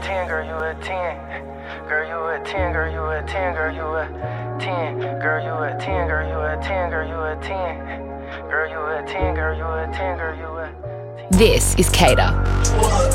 10, girl, you a 10. Girl, you a 10, girl, you a 10, girl, you a 10. Girl, you a 10, girl, you a 10, girl, you a 10. Girl, you a 10, girl, you a 10, girl, you a 10. This is Cater.